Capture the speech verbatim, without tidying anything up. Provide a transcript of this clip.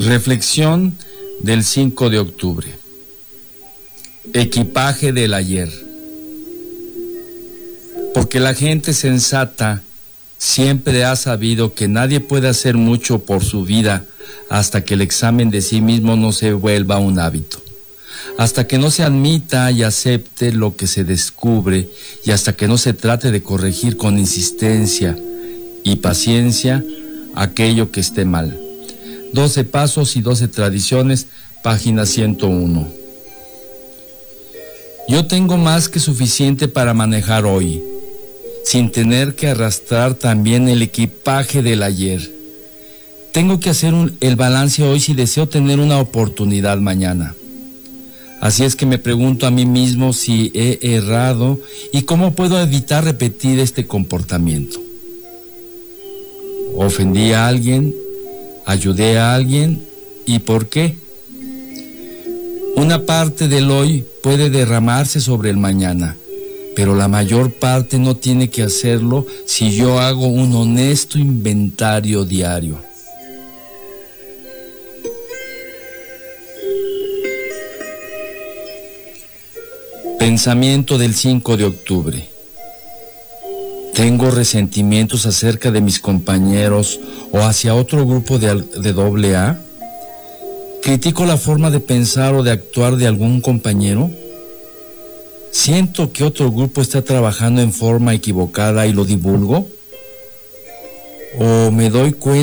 Reflexión del cinco de octubre. Equipaje del ayer. Porque la gente sensata siempre ha sabido que nadie puede hacer mucho por su vida hasta que el examen de sí mismo no se vuelva un hábito, hasta que no se admita y acepte lo que se descubre y hasta que no se trate de corregir con insistencia y paciencia aquello que esté mal. doce pasos y doce tradiciones, página ciento uno. Yo tengo más que suficiente para manejar hoy, sin tener que arrastrar también el equipaje del ayer. Tengo que hacer un, el balance hoy si deseo tener una oportunidad mañana. Así es que me pregunto a mí mismo si he errado y cómo puedo evitar repetir este comportamiento. ¿Ofendí a alguien? ¿Ayudé a alguien? ¿Y por qué? Una parte del hoy puede derramarse sobre el mañana, pero la mayor parte no tiene que hacerlo si yo hago un honesto inventario diario. Pensamiento del cinco de octubre. ¿Tengo resentimientos acerca de mis compañeros o hacia otro grupo de, de doble A? ¿Critico la forma de pensar o de actuar de algún compañero? ¿Siento que otro grupo está trabajando en forma equivocada y lo divulgo? ¿O me doy cuenta